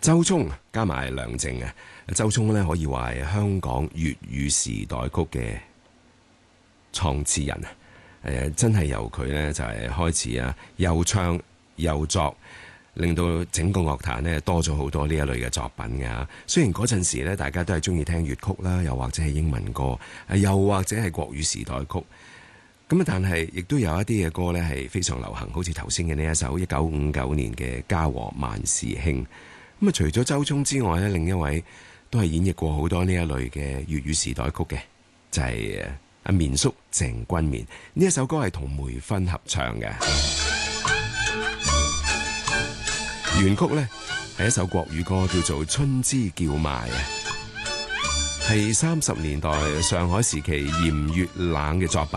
周聰加埋梁靜啊，周聰咧可以話係香港粵語時代曲嘅創始人啊！真係由佢咧就係開始啊，又唱又作，令到整個樂壇咧多咗好多呢一類嘅作品㗎。雖然嗰陣時咧大家都係中意聽粵曲啦，又或者係英文歌，又或者係國語時代曲。咁但係亦都有一啲嘅歌咧係非常流行，好似頭先嘅呢一首1959年嘅《家和萬事興》。咁除咗周聰之外咧，另一位都係演繹過好多呢一類嘅粵語時代曲嘅，就係阿綿叔鄭君綿。呢一首歌係同梅芬合唱嘅。原曲呢係一首國語歌，叫做《春之叫賣》啊，係30年代上海時期炎熱冷嘅作品。